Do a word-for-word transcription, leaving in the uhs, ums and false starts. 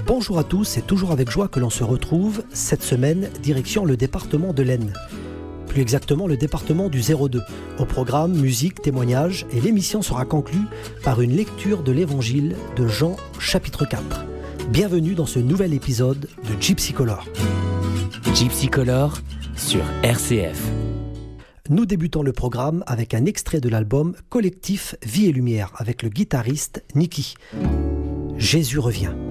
Bonjour à tous, c'est toujours avec joie que l'on se retrouve. Cette semaine, direction le département de l'Aisne. Plus exactement le département du zéro deux. Au programme, musique, témoignages, et l'émission sera conclue par une lecture de l'évangile de Jean, chapitre quatre. Bienvenue dans ce nouvel épisode de Gypsy Color. Gypsy Color sur R C F. Nous débutons le programme avec un extrait de l'album Collectif Vie et Lumière avec le guitariste Niki. Jésus revient.